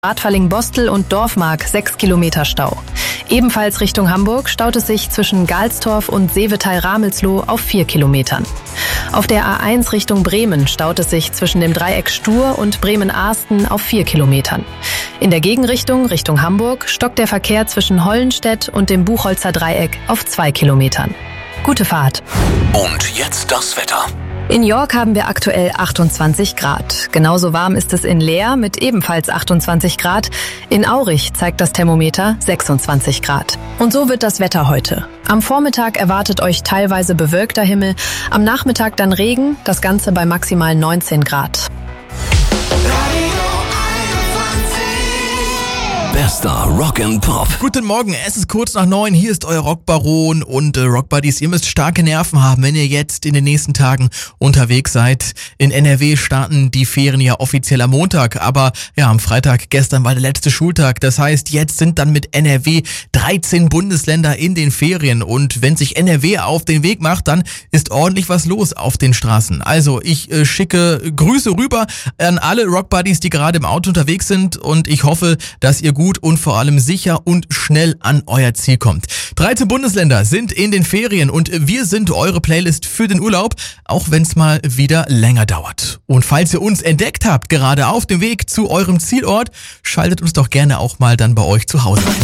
Radverling-Bostel und Dorfmark 6 Kilometer Stau. Ebenfalls Richtung Hamburg staut es sich zwischen Galstorf und Seevetal-Ramelsloh auf 4 Kilometern. Auf der A1 Richtung Bremen staut es sich zwischen dem Dreieck Stur und Bremen-Ahsten auf 4 Kilometern. In der Gegenrichtung Richtung Hamburg stockt der Verkehr zwischen Hollenstedt und dem Buchholzer Dreieck auf 2 Kilometern. Gute Fahrt. Und jetzt das Wetter. In York haben wir aktuell 28 Grad. Genauso warm ist es in Leer mit ebenfalls 28 Grad. In Aurich zeigt das Thermometer 26 Grad. Und so wird das Wetter heute. Am Vormittag erwartet euch teilweise bewölkter Himmel, am Nachmittag dann Regen, das Ganze bei maximal 19 Grad. Bester Rock and Pop. Guten Morgen, es ist kurz nach 9, hier ist euer Rockbaron und Rockbuddies. Ihr müsst starke Nerven haben, wenn ihr jetzt in den nächsten Tagen unterwegs seid. In NRW starten die Ferien ja offiziell am Montag, aber ja, am Freitag, gestern war der letzte Schultag. Das heißt, jetzt sind dann mit NRW 13 Bundesländer in den Ferien und wenn sich NRW auf den Weg macht, dann ist ordentlich was los auf den Straßen. Also ich schicke Grüße rüber an alle Rockbuddies, die gerade im Auto unterwegs sind und ich hoffe, dass ihr gut und vor allem sicher und schnell an euer Ziel kommt. 13 Bundesländer sind in den Ferien und wir sind eure Playlist für den Urlaub, auch wenn es mal wieder länger dauert. Und falls ihr uns entdeckt habt, gerade auf dem Weg zu eurem Zielort, schaltet uns doch gerne auch mal dann bei euch zu Hause ein.